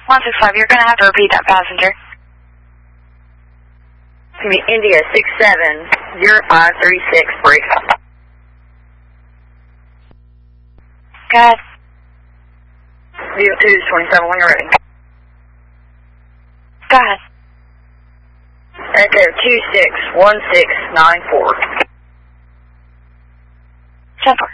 165, you're going to have to repeat that, passenger. It's going to be India 670536, break. Go ahead. VO2 is 27 when you're ready. Go ahead. Echo 261694. 10-4.